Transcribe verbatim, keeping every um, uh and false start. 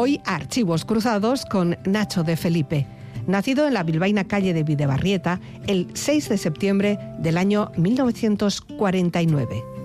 Hoy Archivos Cruzados con Nacho de Felipe, nacido en la bilbaína calle de Bidebarrieta el seis de septiembre del año mil novecientos cuarenta y nueve.